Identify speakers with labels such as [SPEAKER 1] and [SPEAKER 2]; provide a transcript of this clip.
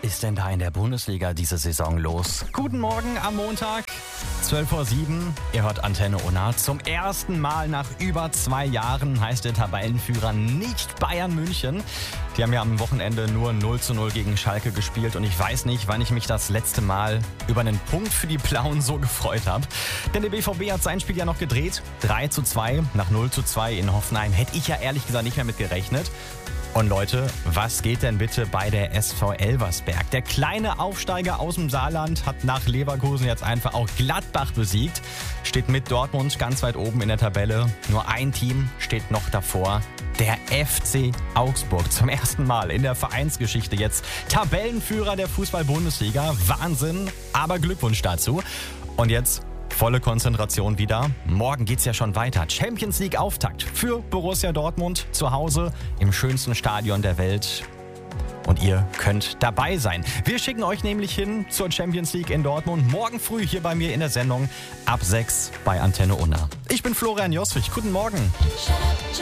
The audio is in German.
[SPEAKER 1] ist denn da in der Bundesliga diese Saison los? Guten Morgen am Montag, 12:07 Uhr. Ihr hört Antenne Unna. Zum ersten Mal nach über 2 Jahren heißt der Tabellenführer nicht Bayern München. Die haben ja am Wochenende nur 0:0 gegen Schalke gespielt und ich weiß nicht, wann ich mich das letzte Mal über einen Punkt für die Blauen so gefreut habe. Denn der BVB hat sein Spiel ja noch gedreht. 3:2 nach 0:2 in Hoffenheim. Hätte ich ja ehrlich gesagt nicht mehr mit gerechnet. Und Leute, was geht denn bitte bei der SV Elversberg? Der kleine Aufsteiger aus dem Saarland hat nach Leverkusen jetzt einfach auch Gladbach besiegt. Steht mit Dortmund ganz weit oben in der Tabelle. Nur ein Team steht noch davor. Der FC Augsburg. Zum ersten Mal in der Vereinsgeschichte jetzt Tabellenführer der Fußball-Bundesliga. Wahnsinn, aber Glückwunsch dazu. Und jetzt volle Konzentration wieder. Morgen geht's ja schon weiter. Champions League Auftakt für Borussia Dortmund zu Hause im schönsten Stadion der Welt. Und ihr könnt dabei sein. Wir schicken euch nämlich hin zur Champions League in Dortmund. Morgen früh hier bei mir in der Sendung ab 6 bei Antenne Unna. Ich bin Florian Joswig. Guten Morgen.